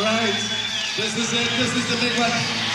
All right. This is it. This is the big one.